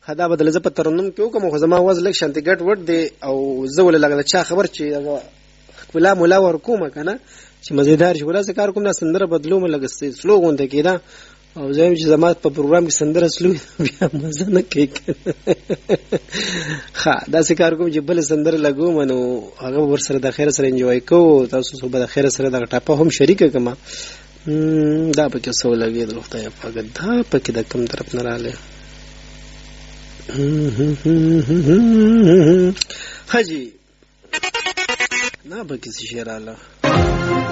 خدا بدل ز په ترنم کې کوم خو زما आवाज لک شانتي ګټ وټ دی او زه ول لګل چا خبر چې خپل مولا ور کومه کنه چې مزیدار شي ورسره کار کوم نه سندره بدلوم لګستې سلو غونډه کیدا او زم چې زما په پروګرام کې سندره سلو بیا مزه نه کوي ها دا څه کار کوم چې بل سندره لګوم نو هغه ور سره د خیر سره انجوای کو تاسو سره د خیر سره د ټاپه هم شریک کما دا پکې سو لګي د خدای په دا پکې د کم طرف نه رااله حاجی نا پکې شي رااله